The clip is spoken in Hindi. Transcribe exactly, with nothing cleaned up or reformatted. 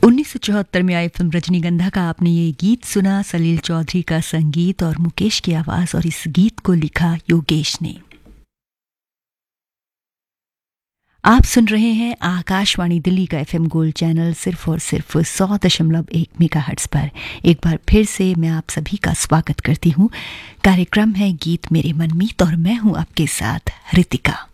उन्नीस सौ चौहत्तर में आई फिल्म रजनीगंधा का आपने ये गीत सुना। सलील चौधरी का संगीत और मुकेश की आवाज, और इस गीत को लिखा योगेश ने। आप सुन रहे हैं आकाशवाणी दिल्ली का एफएम गोल्ड चैनल, सिर्फ और सिर्फ सौ दशमलव एक मेगाहर्ट्ज पर। एक बार फिर से मैं आप सभी का स्वागत करती हूँ। कार्यक्रम है गीत मेरे मनमीत और मैं हूँ आपके साथ रितिका।